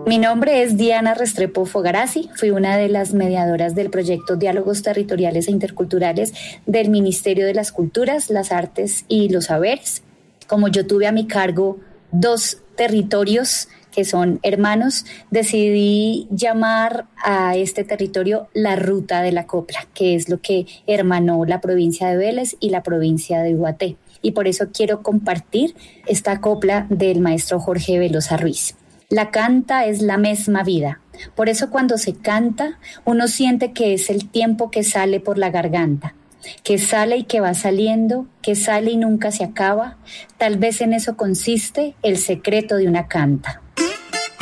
Mi nombre es Diana Restrepo Fogarazzi, fui una de las mediadoras del proyecto Diálogos Territoriales e Interculturales del Ministerio de las Culturas, las Artes y los Saberes. Como yo tuve a mi cargo 2 territorios que son hermanos, decidí llamar a este territorio la Ruta de la Copla, que es lo que hermanó la provincia de Vélez y la provincia de Ubaté. Y por eso quiero compartir esta copla del maestro Jorge Velosa Ruiz. La canta es la misma vida, por eso cuando se canta uno siente que es el tiempo que sale por la garganta, que sale y que va saliendo, que sale y nunca se acaba. Tal vez en eso consiste el secreto de una canta.